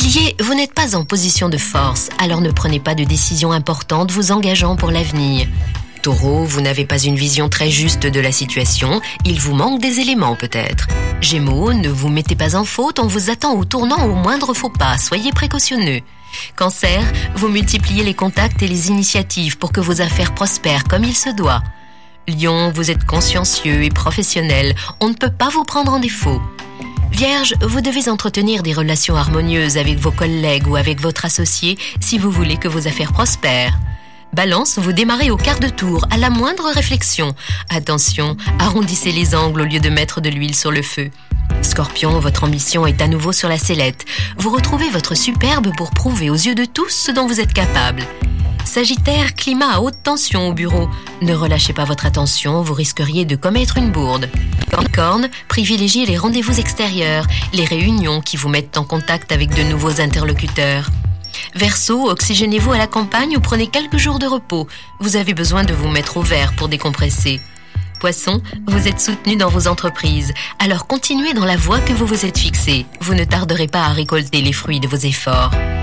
Bélier, vous n'êtes pas en position de force, alors ne prenez pas de décisions importantes vous engageant pour l'avenir. Taureau, vous n'avez pas une vision très juste de la situation, il vous manque des éléments peut-être. Gémeaux, ne vous mettez pas en faute, on vous attend au tournant au moindre faux pas, soyez précautionneux. Cancer, vous multipliez les contacts et les initiatives pour que vos affaires prospèrent comme il se doit. Lion, vous êtes consciencieux et professionnel, on ne peut pas vous prendre en défaut. Vierge, vous devez entretenir des relations harmonieuses avec vos collègues ou avec votre associé si vous voulez que vos affaires prospèrent. Balance, vous démarrez au quart de tour, à la moindre réflexion. Attention, arrondissez les angles au lieu de mettre de l'huile sur le feu. Scorpion, votre ambition est à nouveau sur la sellette. Vous retrouvez votre superbe pour prouver aux yeux de tous ce dont vous êtes capable. Sagittaire, climat à haute tension au bureau. Ne relâchez pas votre attention, vous risqueriez de commettre une bourde. Capricorne, privilégiez les rendez-vous extérieurs, les réunions qui vous mettent en contact avec de nouveaux interlocuteurs. Verseau, oxygénez-vous à la campagne ou prenez quelques jours de repos. Vous avez besoin de vous mettre au vert pour décompresser. Poisson, vous êtes soutenu dans vos entreprises, alors continuez dans la voie que vous vous êtes fixée. Vous ne tarderez pas à récolter les fruits de vos efforts.